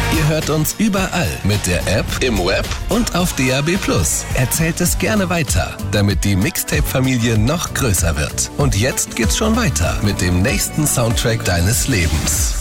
Ihr hört uns überall mit der App, im Web und auf DAB+. Erzählt es gerne weiter, damit die Mixtape-Familie noch größer wird. Und jetzt geht's schon weiter mit dem nächsten Soundtrack deines Lebens.